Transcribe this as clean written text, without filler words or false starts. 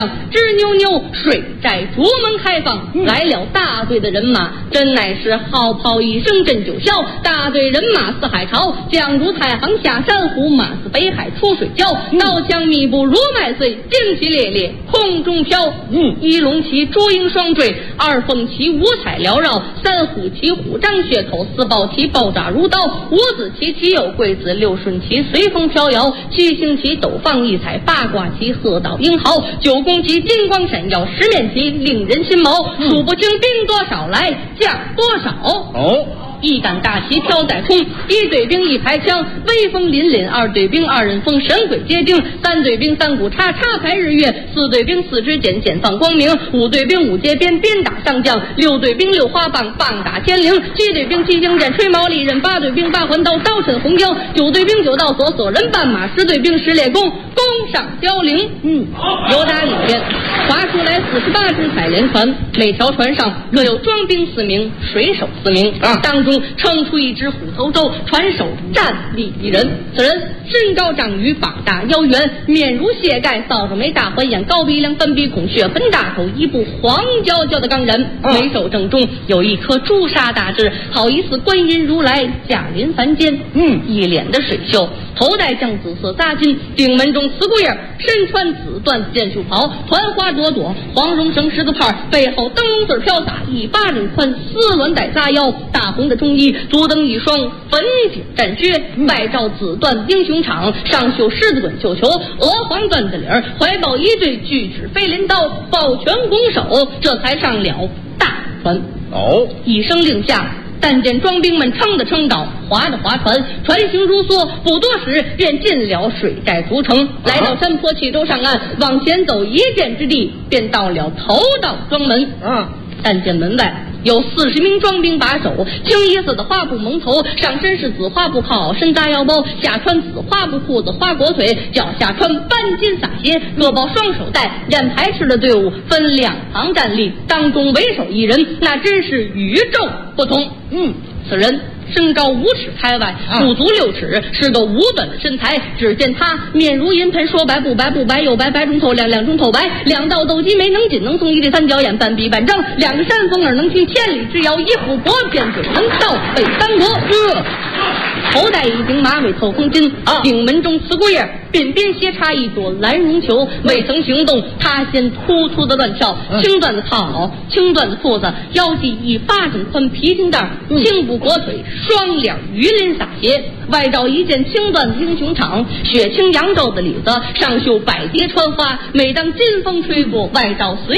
直扭扭水寨竹门开放，来了大队的人马，真乃是号炮一声震九霄。大队人马似海潮，将如太行下山虎，马似北海出水礁。刀枪密布如麦穗，旌旗烈烈空中飘。一龙旗朱缨双缀，二凤旗五彩缭绕，三虎旗虎张血口，四豹旗爆炸如刀，五子旗旗有桂子，六顺旗随风飘摇，七星旗斗放异彩，八卦旗鹤倒英豪，九宫旗金光闪耀，十面旗令人心毛。数不清兵多少来，将多少。一杆大旗飘在空，一队兵一排枪，威风凛凛；二队兵二人风，神鬼皆惊；三队兵三股叉，叉排日月；四队兵四支箭，箭放光明；五队兵五节鞭，鞭打上将；六队兵六花棒，棒打天灵；七队兵七星箭，吹毛利刃；八队兵八环刀，刀趁红缨；九队兵九道锁，锁人绊马；十队兵十列弓，弓上交铃。由打里边划出来48只采莲船，每条船上各有庄兵4名，水手4名，当中撑出一只虎头舟，船首站立一人，此人身高丈余，膀大腰圆，面如蟹盖，扫帚眉，大环眼，高鼻梁，分鼻孔，血盆大口，一部黄焦焦的钢人，眉首正中有一颗朱砂大痣，好疑似观音如来驾临凡间。一脸的水袖，头戴酱紫色扎巾，顶门中瓷姑叶，身穿紫缎子箭袖袍，团花朵朵，黄绒绳十字帕，背后灯笼子飘洒，1巴掌宽，丝鸾带扎腰，大红的中衣，足蹬一双粉锦战靴，外罩紫缎英雄氅，上绣狮子滚绣球，鹅黄缎子领，怀抱一对巨齿飞镰刀，抱拳拱手，这才上了大船。一声令下，但见庄兵们撑的撑倒，划的划船，船行如梭，不多时便进了水寨竹城，来到山坡气洲上岸，往前走一箭之地，便到了头道庄门。但见门外有40名庄兵把守，青衣色的花布蒙头，上身是紫花布靠，身搭腰包，下穿紫花布裤子，花裹腿，脚下穿斑金撒鞋，各抱双手带，眼排斥的队伍分2旁站立，当中为首一人，那真是与众不同。此人身高5尺开外，不足6尺，是个五短的身材。只见他面如银盆，说白不白，不白又白，白中透亮，亮中透白。2道斗鸡眉，能紧能松，一对3角眼，半闭半睁。2个山峰耳，能听千里之遥。一虎脖，便嘴能倒背3国。头戴一顶马尾透空巾，顶门中瓷姑叶，鬓边斜插一朵蓝绒球。未曾行动，他先突突的乱跳，青缎的套袄，青缎的裤子，腰系1巴掌宽皮筋带，青布裹腿，双脸鱼鳞撒鞋，外罩一件青缎英雄氅，血青扬州的里子，上绣百蝶穿花。每当金风吹过，外罩随